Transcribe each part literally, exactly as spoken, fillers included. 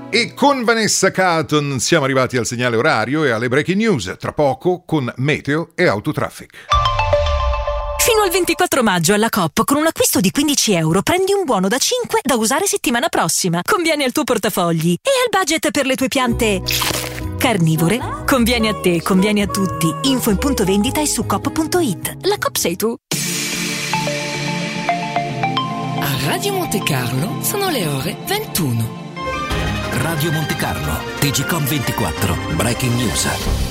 E con Vanessa Caton siamo arrivati al segnale orario e alle breaking news. Tra poco con meteo e autotraffic. Fino al ventiquattro maggio alla Coop con un acquisto di quindici euro prendi un buono da cinque da usare settimana prossima. Conviene al tuo portafogli e al budget per le tue piante carnivore. Conviene a te, conviene a tutti. Info in punto vendita e su coop punto it. La Coop sei tu. A Radio Monte Carlo sono le ore ventuno. Radio Monte Carlo, T G Com ventiquattro, Breaking News.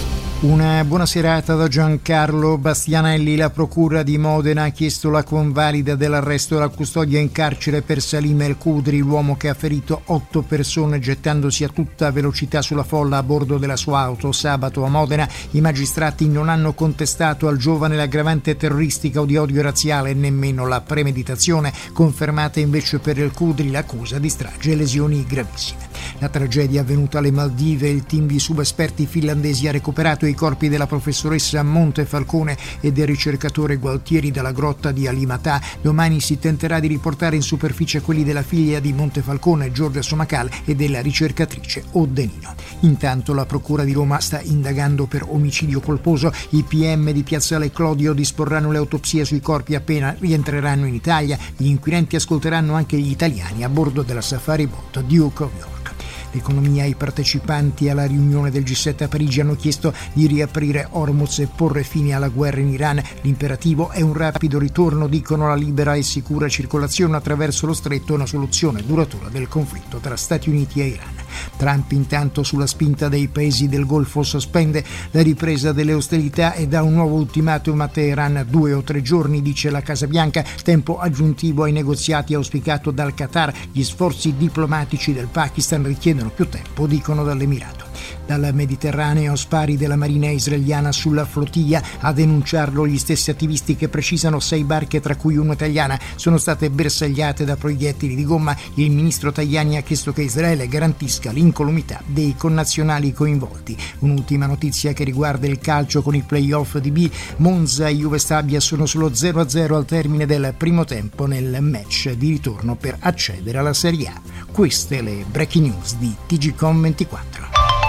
Una buona serata da Giancarlo Bastianelli. La procura di Modena ha chiesto la convalida dell'arresto e la custodia in carcere per Salim El Khudri, l'uomo che ha ferito otto persone gettandosi a tutta velocità sulla folla a bordo della sua auto sabato a Modena. I magistrati non hanno contestato al giovane l'aggravante terroristica o di odio razziale, nemmeno la premeditazione, confermata invece per El Khudri l'accusa di strage e lesioni gravissime. La tragedia è avvenuta alle Maldive. Il team di subesperti finlandesi ha recuperato i corpi della professoressa Montefalcone e del ricercatore Gualtieri dalla grotta di Alimatà. Domani si tenterà di riportare in superficie quelli della figlia di Montefalcone, Giorgia Somacal, e della ricercatrice Oddenino. Intanto la procura di Roma sta indagando per omicidio colposo. I P M di Piazzale Clodio disporranno le autopsie sui corpi appena rientreranno in Italia. Gli inquirenti ascolteranno anche gli italiani a bordo della Safari Boat Duke of York. L'economia e i partecipanti alla riunione del G sette a Parigi hanno chiesto di riaprire Hormuz e porre fine alla guerra in Iran. L'imperativo è un rapido ritorno, dicono, la libera e sicura circolazione attraverso lo stretto e una soluzione duratura del conflitto tra Stati Uniti e Iran. Trump intanto sulla spinta dei paesi del Golfo sospende la ripresa delle ostilità e dà un nuovo ultimatum a Teheran: due o tre giorni, dice la Casa Bianca, tempo aggiuntivo ai negoziati auspicato dal Qatar. Gli sforzi diplomatici del Pakistan richiedono più tempo, dicono dall'Emirato. Dal Mediterraneo, spari della marina israeliana sulla flottiglia. A denunciarlo gli stessi attivisti che precisano sei barche, tra cui una italiana, sono state bersagliate da proiettili di gomma. Il ministro Tajani ha chiesto che Israele garantisca l'incolumità dei connazionali coinvolti. Un'ultima notizia che riguarda il calcio con i play-off di B. Monza e Juve Stabia sono solo zero a zero al termine del primo tempo nel match di ritorno per accedere alla Serie A. Queste le breaking news di T G Com ventiquattro.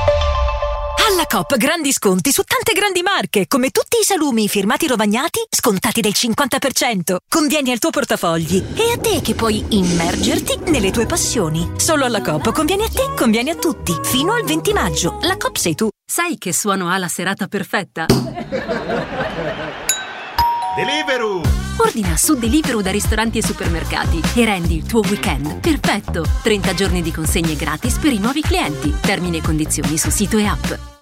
Alla Coop grandi sconti su tante grandi marche, come tutti i salumi firmati Rovagnati scontati del cinquanta per cento. Convieni al tuo portafogli e a te che puoi immergerti nelle tue passioni. Solo alla Coop conviene a te, conviene a tutti. Fino al venti maggio. La Coop sei tu. Sai che suono ha la serata perfetta? Deliveroo! Ordina su Deliveroo da ristoranti e supermercati e rendi il tuo weekend perfetto. trenta giorni di consegne gratis per i nuovi clienti. Termini e condizioni su sito e app.